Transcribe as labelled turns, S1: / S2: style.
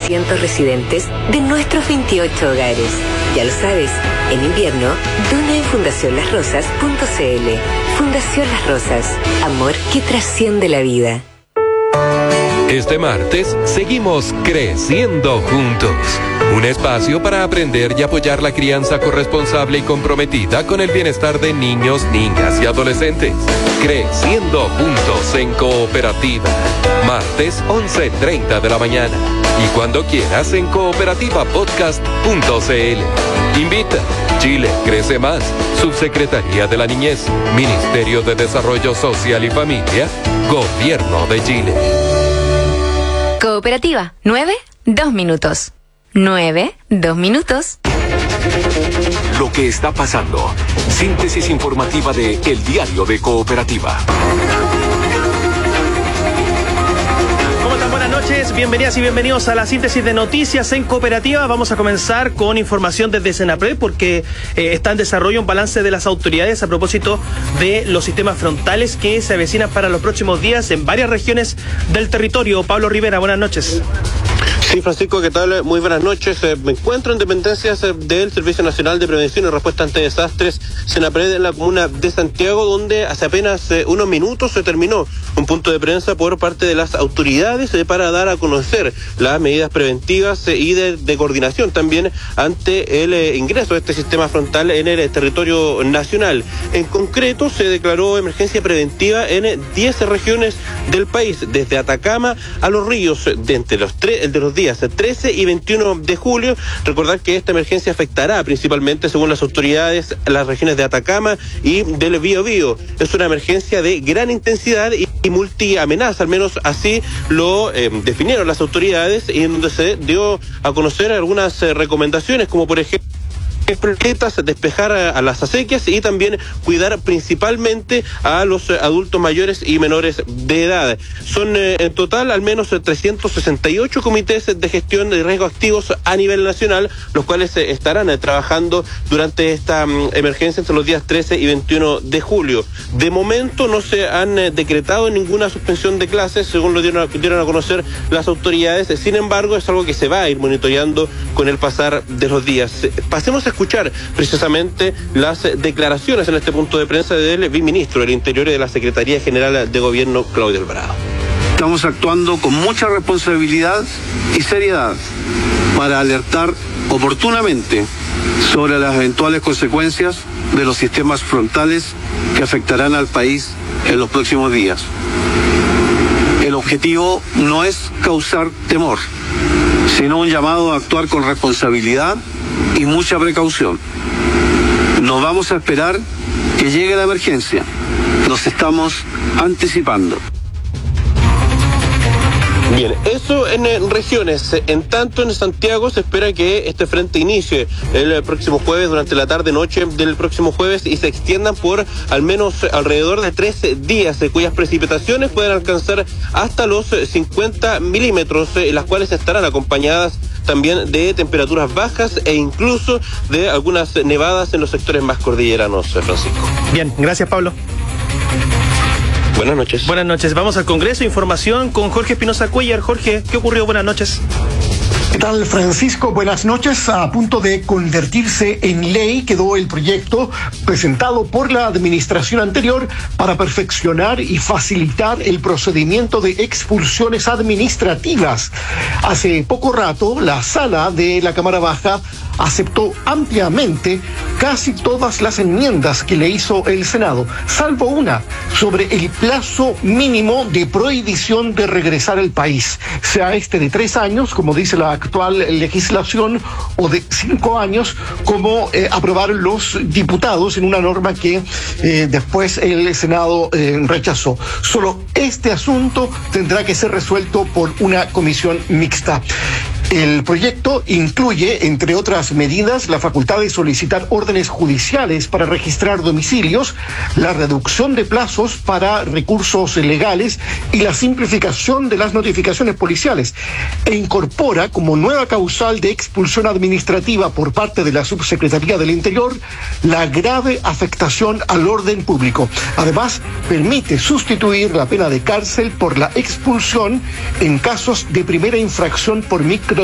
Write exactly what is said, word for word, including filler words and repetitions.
S1: cientos residentes de nuestros veintiocho hogares. Ya lo sabes, en invierno, dona en fundación las rosas punto c l. Fundación Las Rosas, amor que trasciende la vida.
S2: Este martes seguimos creciendo juntos. Un espacio para aprender y apoyar la crianza corresponsable y comprometida con el bienestar de niños, niñas y adolescentes. Creciendo juntos en Cooperativa. Martes once treinta de la mañana. Y cuando quieras en cooperativa podcast punto c l. Invita. Chile crece más. Subsecretaría de la Niñez. Ministerio de Desarrollo Social y Familia. Gobierno de Chile.
S3: Cooperativa, nueve, dos minutos. Nueve, dos minutos.
S4: Lo que está pasando. Síntesis informativa de El Diario de Cooperativa.
S5: Buenas noches, bienvenidas y bienvenidos a la síntesis de noticias en Cooperativa. Vamos a comenzar con información desde Senapred porque eh, está en desarrollo un balance de las autoridades a propósito de los sistemas frontales que se avecinan para los próximos días en varias regiones del territorio. Pablo Rivera, buenas noches.
S6: Sí, Francisco, ¿qué tal? Muy buenas noches. Eh, me encuentro en dependencias eh, del Servicio Nacional de Prevención y Respuesta ante Desastres, Senapred, en la comuna de Santiago, donde hace apenas eh, unos minutos se terminó un punto de prensa por parte de las autoridades eh, para dar a conocer las medidas preventivas eh, y de, de coordinación también ante el eh, ingreso de este sistema frontal en el eh, territorio nacional. En concreto, se declaró emergencia preventiva en eh, diez regiones del país, desde Atacama a Los Ríos, de entre los tres, de los días trece y veintiuno de julio. Recordar que esta emergencia afectará principalmente, según las autoridades, las regiones de Atacama y del Biobío. Es una emergencia de gran intensidad y, y multiamenaza, al menos así lo eh, definieron las autoridades, y en donde se dio a conocer algunas eh, recomendaciones, como por ejemplo despejar a las acequias y también cuidar principalmente a los adultos mayores y menores de edad. Son eh, en total al menos trescientos sesenta y ocho comités de gestión de riesgos activos a nivel nacional, los cuales eh, estarán eh, trabajando durante esta um, emergencia entre los días trece y veintiuno de julio. De momento no se han eh, decretado ninguna suspensión de clases, según lo dieron a, dieron a conocer las autoridades. Sin embargo, es algo que se va a ir monitoreando con el pasar de los días. Pasemos a escuchar precisamente las declaraciones en este punto de prensa del viceministro del Interior y de la Secretaría General de Gobierno, Claudio Alvarado.
S7: Estamos actuando con mucha responsabilidad y seriedad para alertar oportunamente sobre las eventuales consecuencias de los sistemas frontales que afectarán al país en los próximos días. El objetivo no es causar temor, sino un llamado a actuar con responsabilidad y mucha precaución. No vamos a esperar que llegue la emergencia. Nos estamos anticipando.
S6: Bien, eso en eh, regiones. En tanto, en Santiago se espera que este frente inicie el eh, próximo jueves, durante la tarde-noche del próximo jueves, y se extiendan por al menos alrededor de tres días, eh, cuyas precipitaciones pueden alcanzar hasta los eh, cincuenta milímetros, eh, las cuales estarán acompañadas también de temperaturas bajas e incluso de algunas nevadas en los sectores más cordilleranos, eh, Francisco.
S5: Bien, gracias, Pablo.
S6: Buenas noches.
S5: Buenas noches. Vamos al Congreso. Información con Jorge Espinosa Cuellar. Jorge, ¿qué ocurrió? Buenas noches.
S8: ¿Qué tal, Francisco? Buenas noches. A punto de convertirse en ley quedó el proyecto presentado por la administración anterior para perfeccionar y facilitar el procedimiento de expulsiones administrativas. Hace poco rato, la sala de la Cámara Baja aceptó ampliamente casi todas las enmiendas que le hizo el Senado, salvo una sobre el plazo mínimo de prohibición de regresar al país, sea este de tres años, como dice la actual legislación, o de cinco años, como eh, aprobaron los diputados en una norma que eh, después el Senado eh, rechazó. Solo este asunto tendrá que ser resuelto por una comisión mixta. El proyecto incluye, entre otras medidas, la facultad de solicitar órdenes judiciales para registrar domicilios, la reducción de plazos para recursos legales y la simplificación de las notificaciones policiales, e incorpora como nueva causal de expulsión administrativa por parte de la Subsecretaría del Interior la grave afectación al orden público. Además, permite sustituir la pena de cárcel por la expulsión en casos de primera infracción por micro